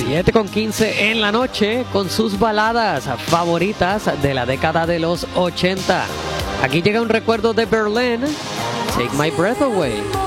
7:15 en la noche con sus baladas favoritas de la década de los 80. Aquí llega un recuerdo de Berlin, Take My Breath Away.